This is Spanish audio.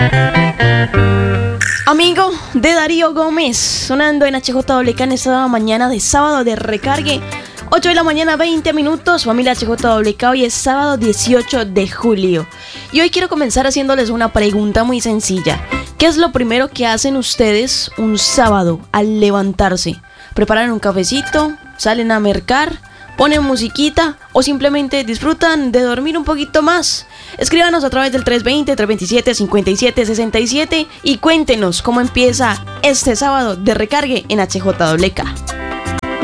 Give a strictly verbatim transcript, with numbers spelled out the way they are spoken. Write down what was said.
Amigo de Darío Gómez, sonando en H J W K en esta mañana de sábado de recargue. ocho de la mañana, veinte minutos, familia H J W K, hoy es sábado dieciocho de julio. Y hoy quiero comenzar haciéndoles una pregunta muy sencilla. ¿Qué es lo primero que hacen ustedes un sábado al levantarse? ¿Preparan un cafecito? ¿Salen a mercar? ¿Ponen musiquita? ¿O simplemente disfrutan de dormir un poquito más? Escríbanos a través del tres dos cero, tres dos siete, cinco siete seis siete y cuéntenos cómo empieza este sábado de recargue en H J W K.